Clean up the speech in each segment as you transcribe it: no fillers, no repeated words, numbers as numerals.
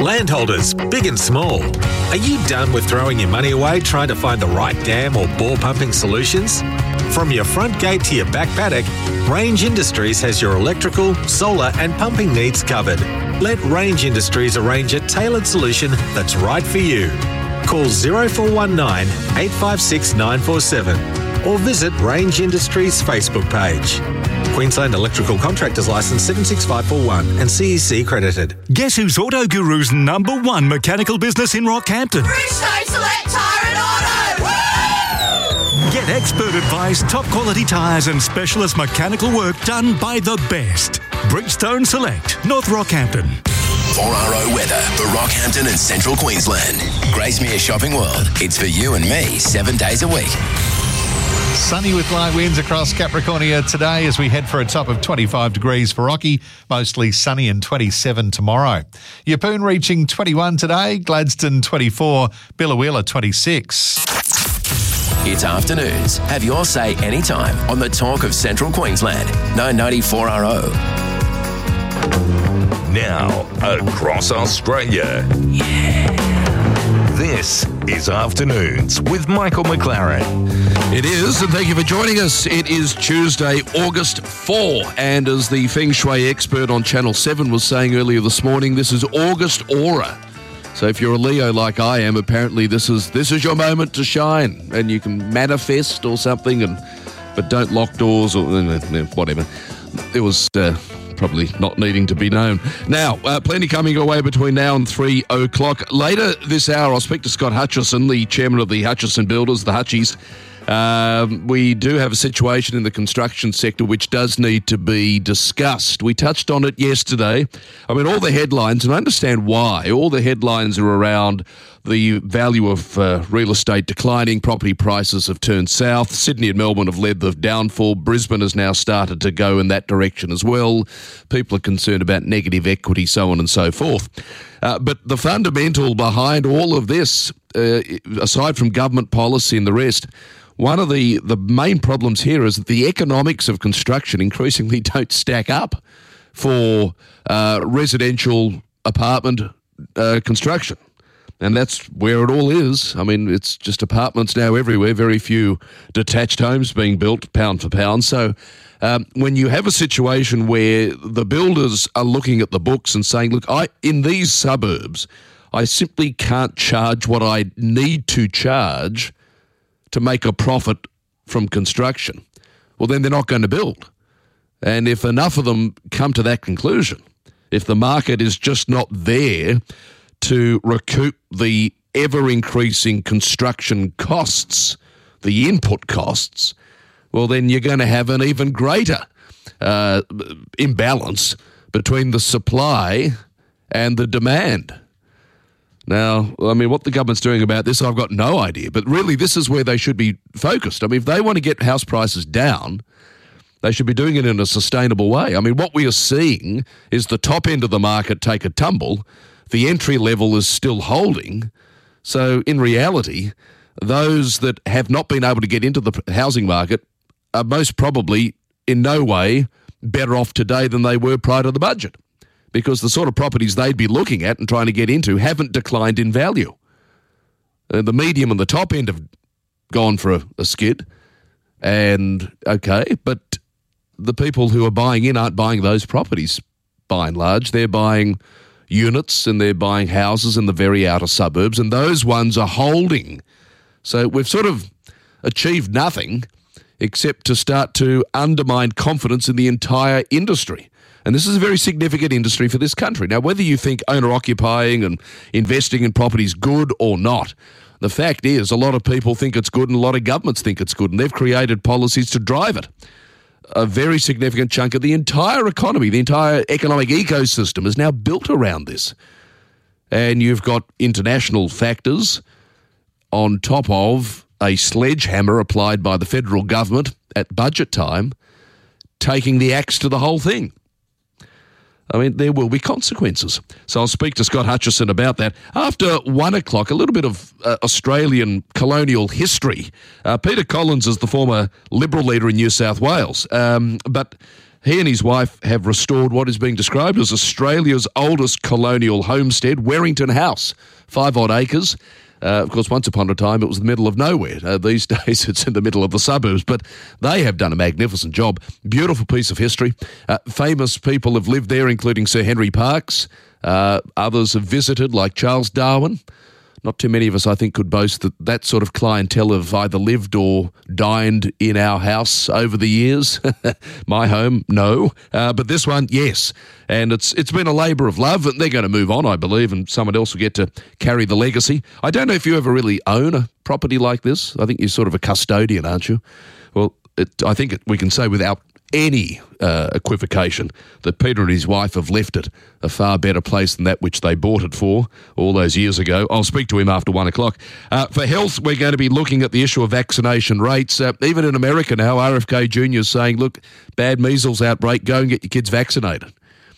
Landholders, big and small, are you done with throwing your money away trying to find the right dam or bore pumping solutions? From your front gate to your back paddock, Range Industries has your electrical, solar and pumping needs covered. Let Range Industries arrange a tailored solution that's right for you. Call 0419 856 947 or visit Range Industries Facebook page. Queensland Electrical Contractors Licence 76541 and CEC credited. Guess who's Auto Guru's number one mechanical business in Rockhampton? Bridgestone Select Tyre and Auto! Woo! Get expert advice, top quality tyres and specialist mechanical work done by the best. Bridgestone Select, North Rockhampton. 4RO weather for Rockhampton and Central Queensland. Gracemere Shopping World. It's for you and me 7 days a week. Sunny with light winds across Capricornia today as we head for a top of 25 degrees for Rocky. Mostly sunny and 27 tomorrow. Yeppoon reaching 21 today. Gladstone 24. Billawheeler 26. It's afternoons. Have your say anytime on the talk of Central Queensland. 990 4RO. Now, across Australia. This is Afternoons with Michael McLaren. It is, and thank you for joining us. It is Tuesday, August 4, and as the Feng Shui expert on Channel 7 was saying earlier this morning, this is August Aura. So if you're a Leo like I am, apparently this is your moment to shine, and you can manifest or something, but don't lock doors or whatever. It was probably not needing to be known. Now, plenty coming your way between now and 3 o'clock. Later this hour, I'll speak to Scott Hutchison, the chairman of the Hutchison Builders, the Hutchies. We do have a situation in the construction sector which does need to be discussed. We touched on it yesterday. I mean, all the headlines, and I understand why, all the headlines are around the value of real estate declining, property prices have turned south, Sydney and Melbourne have led the downfall, Brisbane has now started to go in that direction as well, people are concerned about negative equity, so on and so forth. But the fundamental behind all of this, aside from government policy and the rest, one of the main problems here is that the economics of construction increasingly don't stack up for residential apartment construction. And that's where it all is. I mean, it's just apartments now everywhere, very few detached homes being built pound for pound. So when you have a situation where the builders are looking at the books and saying, look, in these suburbs, I simply can't charge what I need to charge to make a profit from construction, well, then they're not going to build. And if enough of them come to that conclusion, if the market is just not there to recoup the ever-increasing construction costs, the input costs, well, then you're going to have an even greater imbalance between the supply and the demand. Now, I mean, what the government's doing about this, I've got no idea. But really, this is where they should be focused. I mean, if they want to get house prices down, they should be doing it in a sustainable way. I mean, what we are seeing is the top end of the market take a tumble. The entry level is still holding. So, in reality, those that have not been able to get into the housing market are most probably in no way better off today than they were prior to the budget, because the sort of properties they'd be looking at and trying to get into haven't declined in value. The medium and the top end have gone for a skid, and okay, but the people who are buying in aren't buying those properties by and large. They're buying units and they're buying houses in the very outer suburbs, and those ones are holding. So we've sort of achieved nothing except to start to undermine confidence in the entire industry. And this is a very significant industry for this country. Now, whether you think owner-occupying and investing in property is good or not, the fact is a lot of people think it's good and a lot of governments think it's good, and they've created policies to drive it. A very significant chunk of the entire economy, the entire economic ecosystem is now built around this. And you've got international factors on top of a sledgehammer applied by the federal government at budget time, taking the axe to the whole thing. I mean, there will be consequences. So I'll speak to Scott Hutchison about that. After 1 o'clock, a little bit of Australian colonial history. Peter Collins is the former Liberal leader in New South Wales. But He and his wife have restored what is being described as Australia's oldest colonial homestead, Werrington House, 5 odd acres. Of course, once upon a time, it was the middle of nowhere. These days, it's in the middle of the suburbs, but they have done a magnificent job. Beautiful piece of history. Famous people have lived there, including Sir Henry Parkes. Others have visited, like Charles Darwin. Not too many of us, I think, could boast that sort of clientele have either lived or dined in our house over the years. My home, no. But this one, yes. And it's been a labour of love, and they're going to move on, I believe, and someone else will get to carry the legacy. I don't know if you ever really own a property like this. I think you're sort of a custodian, aren't you? Well, I think we can say without any equivocation that Peter and his wife have left it a far better place than that which they bought it for all those years ago. I'll speak to him after 1 o'clock. For health, we're going to be looking at the issue of vaccination rates. Even in America now, RFK Jr. is saying, look, bad measles outbreak, go and get your kids vaccinated.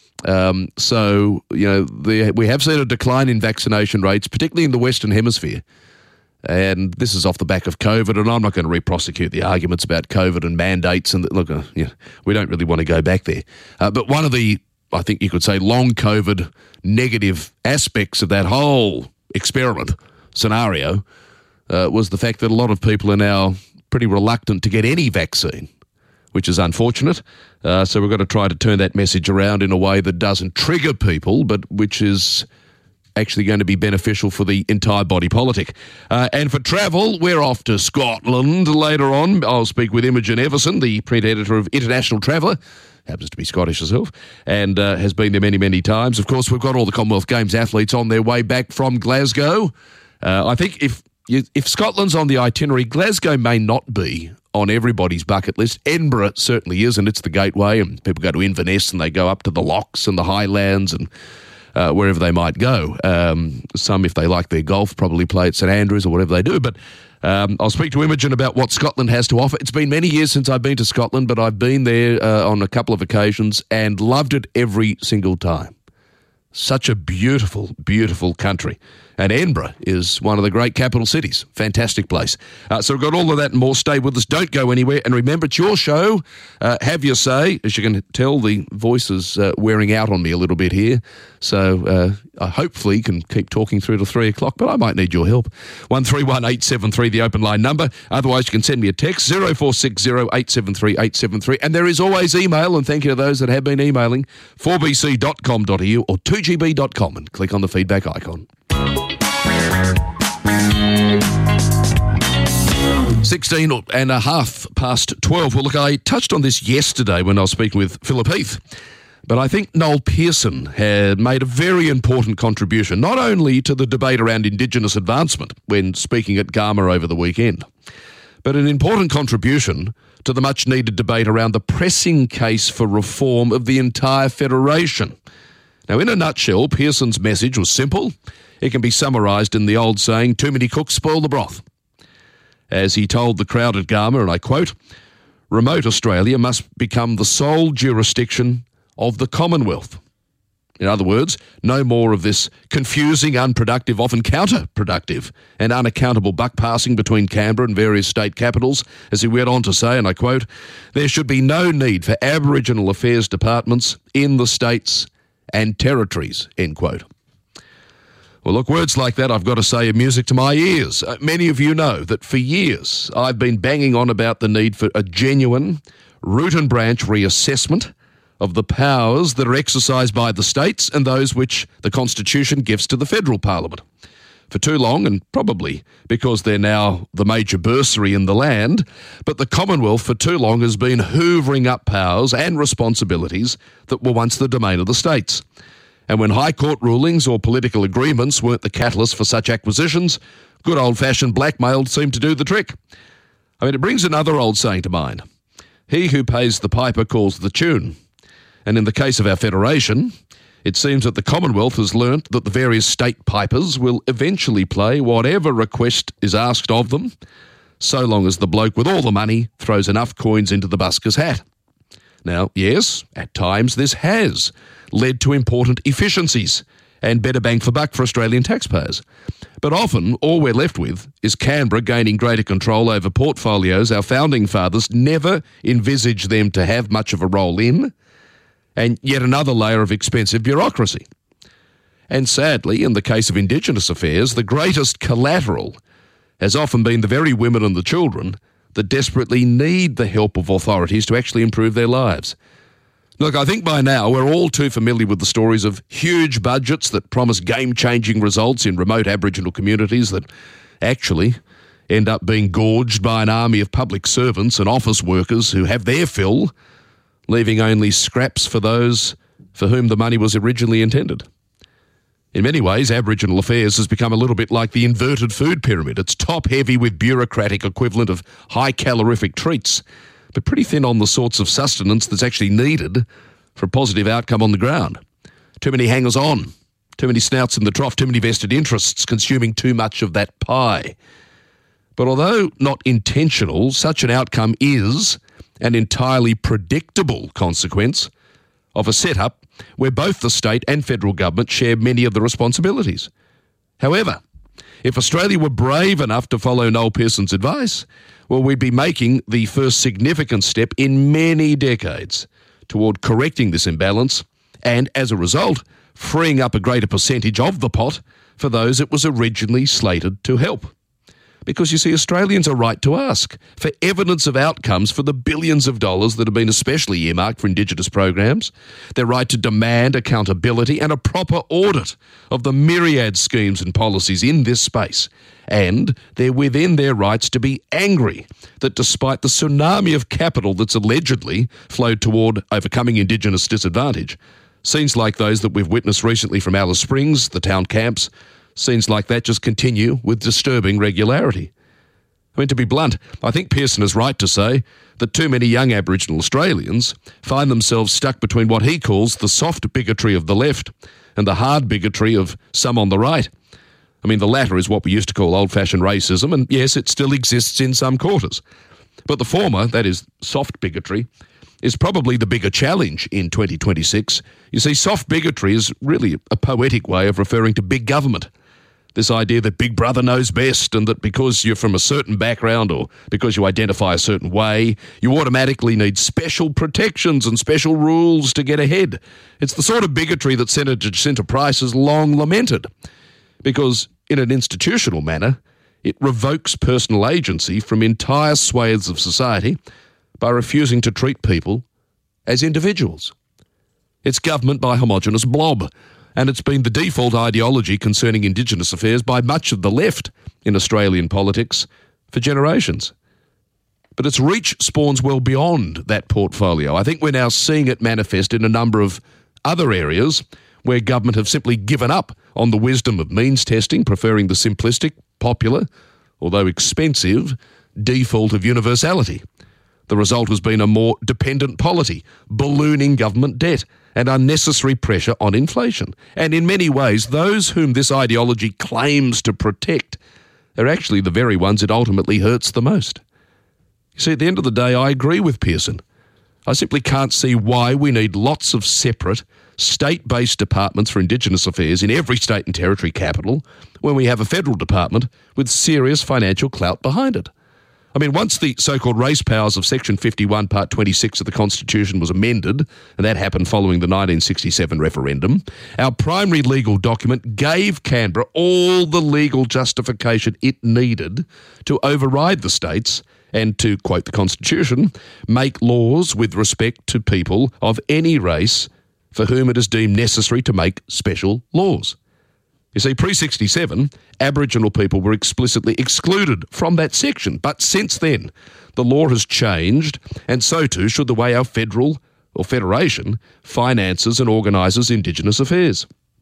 So, we have seen a decline in vaccination rates, particularly in the Western Hemisphere. And this is off the back of COVID, and I'm not going to re-prosecute the arguments about COVID and mandates. And look, we don't really want to go back there. But one of the, I think you could say, long COVID negative aspects of that whole experiment scenario was the fact that a lot of people are now pretty reluctant to get any vaccine, which is unfortunate. So we've got to try to turn that message around in a way that doesn't trigger people, but which is actually going to be beneficial for the entire body politic. And for travel, we're off to Scotland later on. I'll speak with Imogen Everson, the print editor of International Traveller, happens to be Scottish herself, and has been there many, many times. Of course, we've got all the Commonwealth Games athletes on their way back from Glasgow. I think if Scotland's on the itinerary, Glasgow may not be on everybody's bucket list. Edinburgh certainly is, and it's the gateway, and people go to Inverness and they go up to the Lochs and the Highlands and wherever they might go. Some, if they like their golf, probably play at St Andrews or whatever they do. But I'll speak to Imogen about what Scotland has to offer. It's been many years since I've been to Scotland, but I've been there on a couple of occasions and loved it every single time. Such a beautiful, beautiful country. And Edinburgh is one of the great capital cities. Fantastic place. So we've got all of that and more. Stay with us. Don't go anywhere. And remember, it's your show. Have your say. As you can tell, the voice is wearing out on me a little bit here. So I hopefully can keep talking through to 3 o'clock, but I might need your help. 131873, the open line number. Otherwise, you can send me a text, 0460 873 873. And there is always email, and thank you to those that have been emailing, 4bc.com.au or 2gb.com, and click on the feedback icon. 16 and a half past 12. Well, look, I touched on this yesterday when I was speaking with Philip Heath, but I think Noel Pearson had made a very important contribution, not only to the debate around Indigenous advancement when speaking at Garma over the weekend, but an important contribution to the much-needed debate around the pressing case for reform of the entire Federation. Now, in a nutshell, Pearson's message was simple. It can be summarised in the old saying, too many cooks spoil the broth. As he told the crowd at Garma, and I quote, remote Australia must become the sole jurisdiction of the Commonwealth. In other words, no more of this confusing, unproductive, often counterproductive and unaccountable buck passing between Canberra and various state capitals. As he went on to say, and I quote, there should be no need for Aboriginal affairs departments in the states and territories, end quote. Well, look, words like that, I've got to say, are music to my ears. Many of you know that for years I've been banging on about the need for a genuine root and branch reassessment of the powers that are exercised by the states and those which the Constitution gives to the federal parliament. For too long, and probably because they're now the major bursary in the land, but the Commonwealth for too long has been hoovering up powers and responsibilities that were once the domain of the states. And when High Court rulings or political agreements weren't the catalyst for such acquisitions, good old-fashioned blackmail seemed to do the trick. I mean, it brings another old saying to mind. He who pays the piper calls the tune. And in the case of our federation, it seems that the Commonwealth has learnt that the various state pipers will eventually play whatever request is asked of them, so long as the bloke with all the money throws enough coins into the busker's hat. Now, yes, at times this has led to important efficiencies and better bang for buck for Australian taxpayers. But often, all we're left with is Canberra gaining greater control over portfolios our founding fathers never envisaged them to have much of a role in, and yet another layer of expensive bureaucracy. And sadly, in the case of Indigenous affairs, the greatest collateral has often been the very women and the children that desperately need the help of authorities to actually improve their lives. Look, I think by now we're all too familiar with the stories of huge budgets that promise game-changing results in remote Aboriginal communities that actually end up being gorged by an army of public servants and office workers who have their fill, leaving only scraps for those for whom the money was originally intended. In many ways, Aboriginal affairs has become a little bit like the inverted food pyramid. It's top-heavy with bureaucratic equivalent of high-calorific treats, but pretty thin on the sorts of sustenance that's actually needed for a positive outcome on the ground. Too many hangers-on, too many snouts in the trough, too many vested interests consuming too much of that pie. But although not intentional, such an outcome is an entirely predictable consequence of a setup where both the state and federal government share many of the responsibilities. However, if Australia were brave enough to follow Noel Pearson's advice, well, we'd be making the first significant step in many decades toward correcting this imbalance and, as a result, freeing up a greater percentage of the pot for those it was originally slated to help. Because, you see, Australians are right to ask for evidence of outcomes for the billions of dollars that have been especially earmarked for Indigenous programs. They're right to demand accountability and a proper audit of the myriad schemes and policies in this space. And they're within their rights to be angry that despite the tsunami of capital that's allegedly flowed toward overcoming Indigenous disadvantage, scenes like those that we've witnessed recently from Alice Springs, the town camps, scenes like that just continue with disturbing regularity. I mean, to be blunt, I think Pearson is right to say that too many young Aboriginal Australians find themselves stuck between what he calls the soft bigotry of the left and the hard bigotry of some on the right. I mean, the latter is what we used to call old-fashioned racism, and yes, it still exists in some quarters. But the former, that is, soft bigotry, is probably the bigger challenge in 2026. You see, soft bigotry is really a poetic way of referring to big government. This idea that Big Brother knows best and that because you're from a certain background or because you identify a certain way, you automatically need special protections and special rules to get ahead. It's the sort of bigotry that Senator Jacinta Price has long lamented because, in an institutional manner, it revokes personal agency from entire swathes of society by refusing to treat people as individuals. It's government by homogenous blob, and it's been the default ideology concerning Indigenous affairs by much of the left in Australian politics for generations. But its reach spawns well beyond that portfolio. I think we're now seeing it manifest in a number of other areas where government have simply given up on the wisdom of means testing, preferring the simplistic, popular, although expensive, default of universality. The result has been a more dependent polity, ballooning government debt, and unnecessary pressure on inflation. And in many ways, those whom this ideology claims to protect are actually the very ones it ultimately hurts the most. You see, at the end of the day, I agree with Pearson. I simply can't see why we need lots of separate, state-based departments for Indigenous affairs in every state and territory capital when we have a federal department with serious financial clout behind it. I mean, once the so-called race powers of Section 51, Part 26 of the Constitution was amended, and that happened following the 1967 referendum, our primary legal document gave Canberra all the legal justification it needed to override the states and, to quote the Constitution, make laws with respect to people of any race for whom it is deemed necessary to make special laws. You see, pre-67, Aboriginal people were explicitly excluded from that section. But since then, the law has changed, and so too should the way our federal or federation finances and organises Indigenous affairs.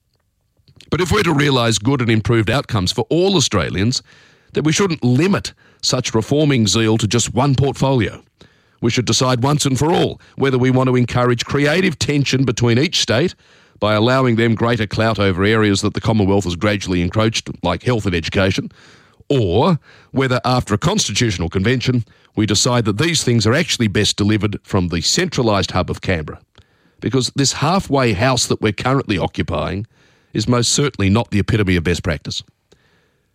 But if we're to realise good and improved outcomes for all Australians, then we shouldn't limit such reforming zeal to just one portfolio. We should decide once and for all whether we want to encourage creative tension between each state by allowing them greater clout over areas that the Commonwealth has gradually encroached, like health and education, or whether after a constitutional convention we decide that these things are actually best delivered from the centralised hub of Canberra. Because this halfway house that we're currently occupying is most certainly not the epitome of best practice.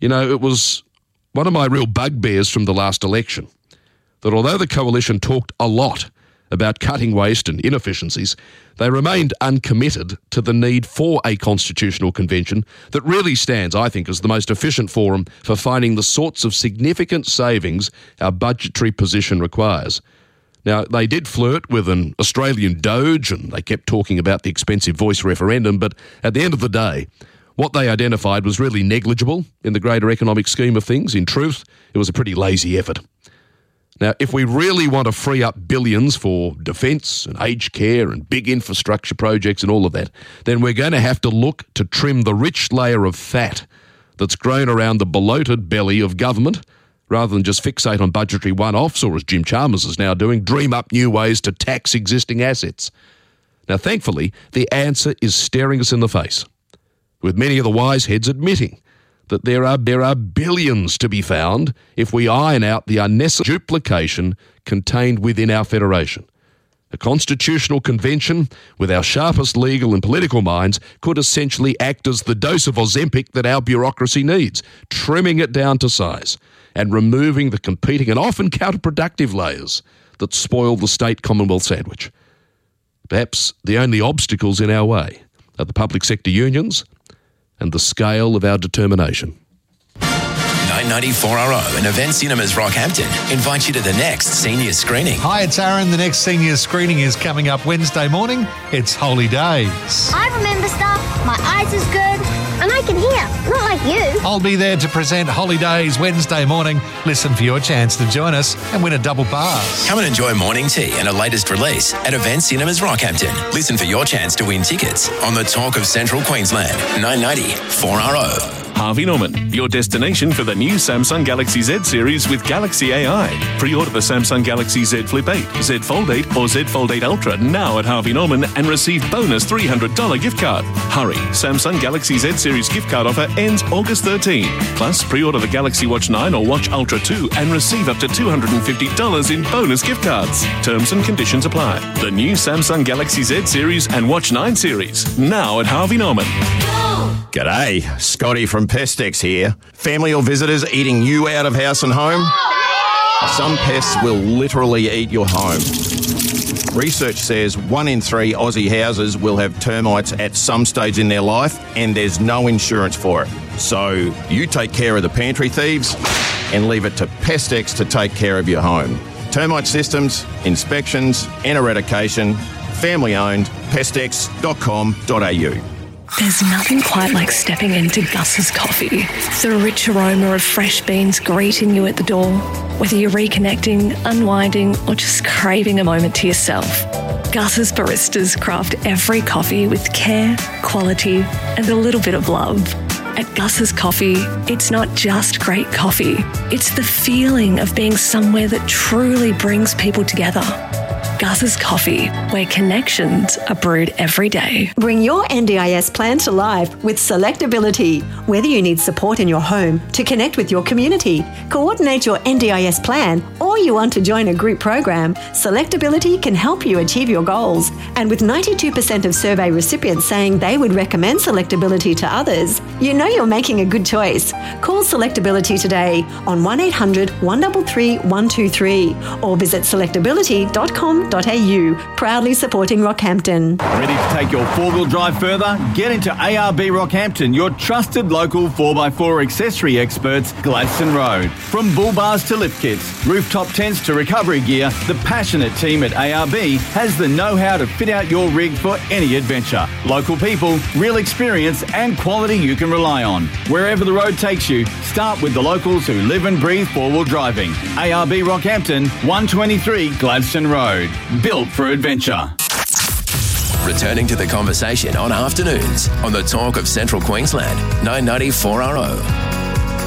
You know, it was one of my real bugbears from the last election that although the coalition talked a lot about cutting waste and inefficiencies, they remained uncommitted to the need for a constitutional convention that really stands, I think, as the most efficient forum for finding the sorts of significant savings our budgetary position requires. Now, they did flirt with an Australian Doge and they kept talking about the expensive voice referendum, but at the end of the day, what they identified was really negligible in the greater economic scheme of things. In truth, it was a pretty lazy effort. Now, if we really want to free up billions for defence and aged care and big infrastructure projects and all of that, then we're going to have to look to trim the rich layer of fat that's grown around the bloated belly of government, rather than just fixate on budgetary one-offs, or as Jim Chalmers is now doing, dream up new ways to tax existing assets. Now, thankfully, the answer is staring us in the face, with many of the wise heads admitting that there are billions to be found if we iron out the unnecessary duplication contained within our federation. A constitutional convention with our sharpest legal and political minds could essentially act as the dose of Ozempic that our bureaucracy needs, trimming it down to size and removing the competing and often counterproductive layers that spoil the state-commonwealth sandwich. Perhaps the only obstacles in our way are the public sector unions and the scale of our determination. 994RO and Event Cinemas Rockhampton invite you to the next senior screening. Hi, it's Aaron. The next senior screening is coming up Wednesday morning. It's Holy Days. I remember stuff, my eyes is good, and I can hear, not like you. I'll be there to present Holy Days Wednesday morning. Listen for your chance to join us and win a double pass. Come and enjoy morning tea and a latest release at Event Cinemas Rockhampton. Listen for your chance to win tickets on the Talk of Central Queensland. 990-4RO. Harvey Norman, your destination for the new Samsung Galaxy Z series with Galaxy AI. Pre-order the Samsung Galaxy Z Flip 8, Z Fold 8 or Z Fold 8 Ultra now at Harvey Norman and receive bonus $300 gift card. Hurry, Samsung Galaxy Z series gift card offer ends August 13. Plus, pre-order the Galaxy Watch 9 or Watch Ultra 2 and receive up to $250 in bonus gift cards. Terms and conditions apply. The new Samsung Galaxy Z series and Watch 9 series now at Harvey Norman. G'day, Scotty from Pestex here. Family or visitors eating you out of house and home? Some pests will literally eat your home. Research says 1 in 3 Aussie houses will have termites at some stage in their life, and there's no insurance for it. So you take care of the pantry thieves and leave it to Pestex to take care of your home. Termite systems, inspections and eradication. Family owned. Pestex.com.au. There's nothing quite like stepping into Gus's Coffee. The rich aroma of fresh beans greeting you at the door. Whether you're reconnecting, unwinding, or just craving a moment to yourself, Gus's baristas craft every coffee with care, quality, and a little bit of love. At Gus's Coffee, it's not just great coffee. It's the feeling of being somewhere that truly brings people together. Gus's Coffee, where connections are brewed every day. Bring your NDIS plan to life with Selectability. Whether you need support in your home to connect with your community, coordinate your NDIS plan, or you want to join a group program, Selectability can help you achieve your goals. And with 92% of survey recipients saying they would recommend Selectability to others, you know you're making a good choice. Call Selectability today on 1800 133 123 or visit selectability.com.au. Proudly supporting Rockhampton. Ready to take your four-wheel drive further? Get into ARB Rockhampton, your trusted local 4x4 accessory experts, Gladstone Road. From bull bars to lift kits, rooftop tents to recovery gear, the passionate team at ARB has the know-how to fit out your rig for any adventure. Local people, real experience and quality you can rely on. Wherever the road takes you, start with the locals who live and breathe four-wheel driving. ARB Rockhampton, 123 Gladstone Road. Built for adventure. Returning to the conversation on afternoons on the Talk of Central Queensland. 990-4RO.